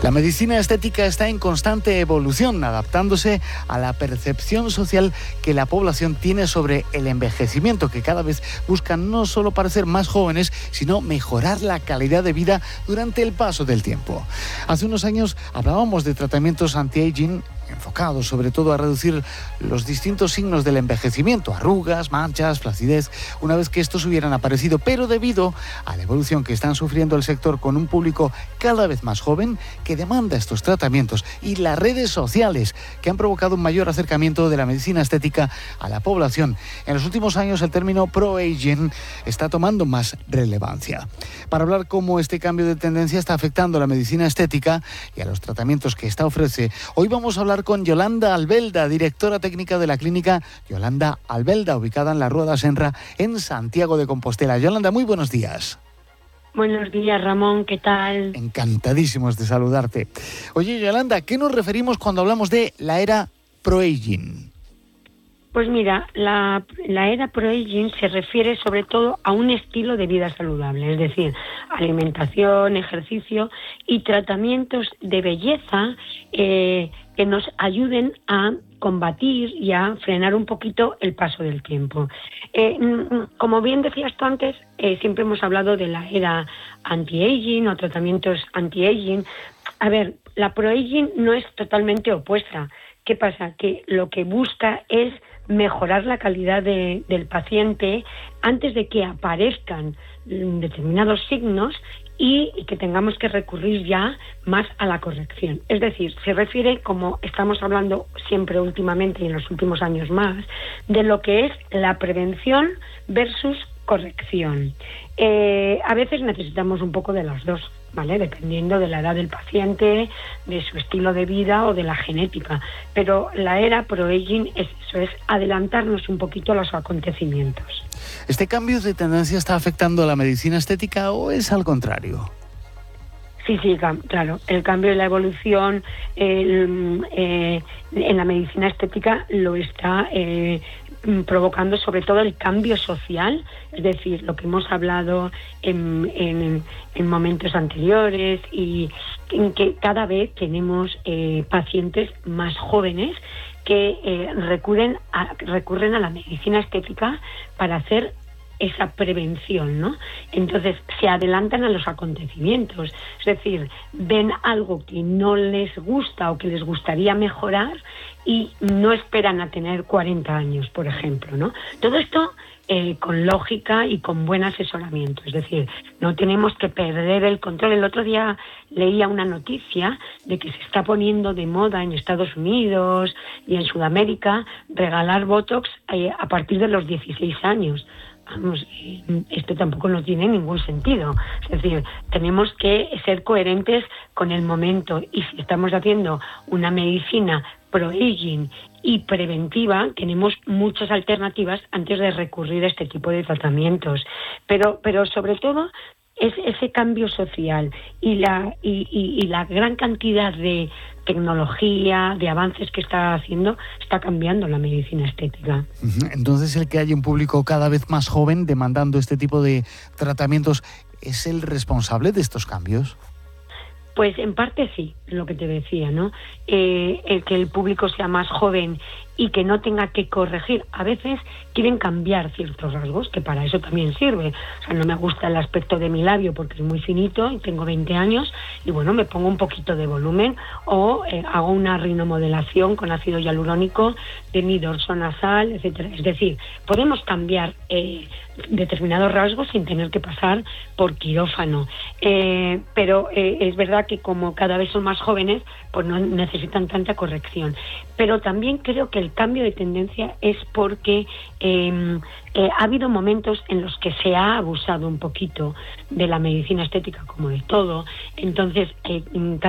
La medicina estética está en constante evolución, adaptándose a la percepción social que la población tiene sobre el envejecimiento, que cada vez busca no solo parecer más jóvenes, sino mejorar la calidad de vida durante el paso del tiempo. Hace unos años hablábamos de tratamientos anti-aging enfocados sobre todo a reducir los distintos signos del envejecimiento, arrugas, manchas, flacidez, una vez que estos hubieran aparecido, pero debido a la evolución que están sufriendo el sector con un público cada vez más joven que demanda estos tratamientos y las redes sociales que han provocado un mayor acercamiento de la medicina estética a la población. En los últimos años el término pro-aging está tomando más relevancia. Para hablar cómo este cambio de tendencia está afectando a la medicina estética y a los tratamientos que ésta ofrece, hoy vamos a hablar con Yolanda Albelda, directora técnica de la clínica Yolanda Albelda, ubicada en la Rua da Senra, en Santiago de Compostela. Yolanda, muy buenos días. Buenos días, Ramón, ¿qué tal? Encantadísimos de saludarte. Oye, Yolanda, ¿a qué nos referimos cuando hablamos de la era pro-aging? Pues mira, la era pro-aging se refiere sobre todo a un estilo de vida saludable, es decir, alimentación, ejercicio y tratamientos de belleza que nos ayuden a combatir y a frenar un poquito el paso del tiempo. Como bien decías tú antes, siempre hemos hablado de la era anti-aging o tratamientos anti-aging. A ver, la pro-aging no es totalmente opuesta. ¿Qué pasa? Que lo que busca es mejorar la calidad del paciente antes de que aparezcan determinados signos y que tengamos que recurrir ya más a la corrección. Es decir, se refiere, como estamos hablando siempre últimamente y en los últimos años más, de lo que es la prevención versus corrección. A veces necesitamos un poco de las dos, ¿vale? Dependiendo de la edad del paciente, de su estilo de vida o de la genética. Pero la era pro-aging es eso, es adelantarnos un poquito a los acontecimientos. ¿Este cambio de tendencia está afectando a la medicina estética o es al contrario? Sí, claro. El cambio y la evolución en la medicina estética lo está provocando sobre todo el cambio social, es decir, lo que hemos hablado en momentos anteriores y en que cada vez tenemos pacientes más jóvenes que recurren a la medicina estética para hacer esa prevención, ¿no? Entonces se adelantan a los acontecimientos, es decir, ven algo que no les gusta o que les gustaría mejorar y no esperan a tener 40 años, por ejemplo, ¿no? Todo esto con lógica y con buen asesoramiento, es decir, no tenemos que perder el control. El otro día leía una noticia de que se está poniendo de moda en Estados Unidos y en Sudamérica regalar Botox a partir de los 16 años. Vamos, esto tampoco no tiene ningún sentido. Es decir, tenemos que ser coherentes con el momento y si estamos haciendo una medicina pro-aging y preventiva, tenemos muchas alternativas antes de recurrir a este tipo de tratamientos. Pero sobre todo es ese cambio social y la gran cantidad de tecnología, de avances que está haciendo, está cambiando la medicina estética. Entonces, el que haya un público cada vez más joven demandando este tipo de tratamientos, ¿es el responsable de estos cambios? Pues en parte sí, lo que te decía, ¿no? El que el público sea más joven y que no tenga que corregir. A veces quieren cambiar ciertos rasgos, que para eso también sirve. O sea, no me gusta el aspecto de mi labio porque es muy finito y tengo 20 años y bueno, me pongo un poquito de volumen o hago una rinomodelación con ácido hialurónico de mi dorso nasal, etcétera. Es decir, podemos cambiar determinados rasgos sin tener que pasar por quirófano. Pero es verdad que como cada vez son más jóvenes, pues no necesitan tanta corrección. Pero también creo que el cambio de tendencia es porque ha habido momentos en los que se ha abusado un poquito de la medicina estética, como de todo. Entonces,